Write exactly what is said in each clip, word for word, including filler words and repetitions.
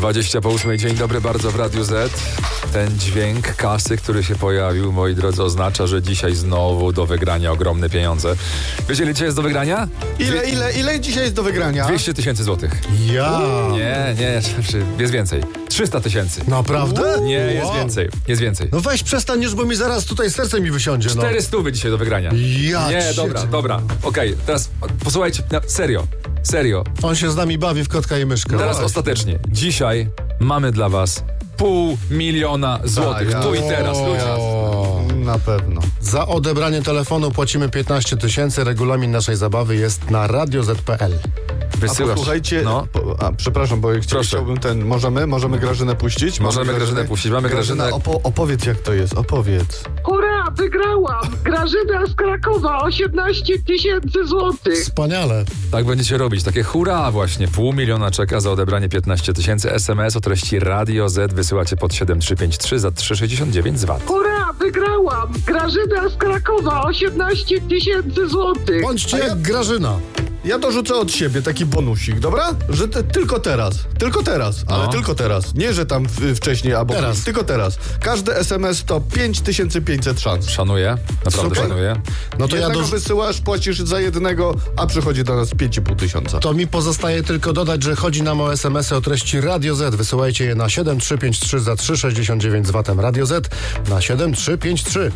dwadzieścia po ósmej, dzień dobry bardzo w Radiu Z. Ten dźwięk kasy, który się pojawił, moi drodzy, oznacza, że dzisiaj znowu do wygrania ogromne pieniądze. Wiecie, ile dzisiaj jest do wygrania? Ile, ile, ile dzisiaj jest do wygrania? dwieście tysięcy złotych. Ja! Nie, nie, jest więcej. trzysta tysięcy. Naprawdę? Nie, jest Wow. więcej, jest więcej. No weź przestań już, bo mi zaraz tutaj serce mi wysiądzie. No. Cztery stówy dzisiaj do wygrania. Ja Nie, cię- dobra, dobra. Okej, teraz posłuchajcie, na, serio, serio. On się z nami bawi w kotka i myszkę. Teraz No. ostatecznie. Dzisiaj mamy dla was pół miliona złotych. Tak, ja- Tu i teraz, ludzie. O, na pewno. Za odebranie telefonu płacimy piętnaście tysięcy. Regulamin naszej zabawy jest na radio zet kropka pe el. A Wysyłasz. posłuchajcie, No. po, a, przepraszam, bo chci, Proszę. chciałbym ten, możemy, możemy Grażynę puścić? Możemy Grażynę puścić, mamy Grażyna, Grażynę. opo, opowiedz jak to jest, opowiedz. Hurra, wygrałam! Grażyna z Krakowa, osiemnaście tysięcy złotych. Wspaniale. Tak będziecie robić. Takie hurra właśnie. Pół miliona czeka za odebranie piętnaście tysięcy. S M S o treści Radio Z wysyłacie pod siedem trzy pięć trzy za trzy sześćdziesiąt dziewięć z V A T. Hurra, wygrałam! Grażyna z Krakowa, osiemnaście tysięcy złotych. Bądźcie A ja- jak Grażyna. Ja dorzucę od siebie taki bonusik, dobra? Że te, tylko teraz, tylko teraz, ale No. tylko teraz. Nie, że tam w, wcześniej albo Teraz. później, tylko teraz. Każdy S M S to pięć tysięcy pięćset szans. Szanuję. Naprawdę Super. szanuję. No to ja Jednego do... wysyłasz, płacisz za jednego, a przychodzi do nas pięć i pół tysiąca. To mi pozostaje tylko dodać, że chodzi nam o es em esy o treści Radio Z. Wysyłajcie je na siedem trzy pięć trzy za trzy sześćdziesiąt dziewięć z V A T-em. Radio Z na siedem trzy pięć trzy.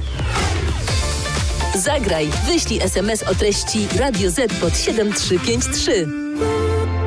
Zagraj, wyślij es em es o treści Radio Z pod siedem trzy pięć trzy.